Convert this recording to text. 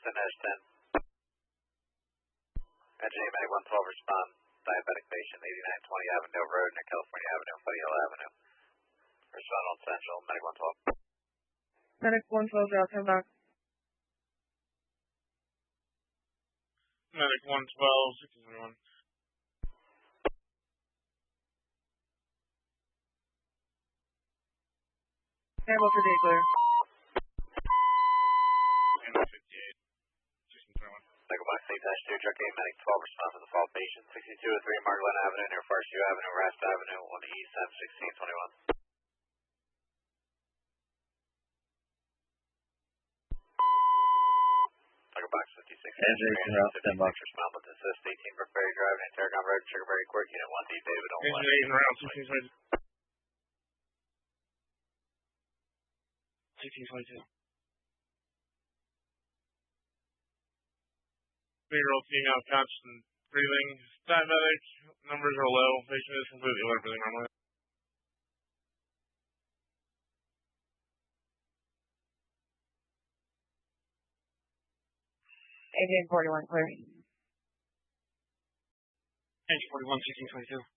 10-10. Engineer Medic 112 respond. Diabetic patient, 8920 Avondale Road near California Avenue, Foothills Avenue. Respond on Central, Medic 112. Medic 112, I'll come back. Medic 112, 1621. Campbell for day clear. Campbell 58, 1621. Medical box 8-2, Truck 8, Medic 12, respond to the fall patient, 6203 Margolin Avenue near Farsview Avenue, Rasp Avenue, on the east end, 1621. Medical box 56, respond with assist, 18 Brookberry Drive, Antaragon Road, Sugarberry Court, Unit 1D, David on left. Engineer around 1622. 1622. 3-year-old female constant breathing, diabetic, numbers are low, patient is completely alert, breathing normally. Agent 41 clear. Agent 41, 1622.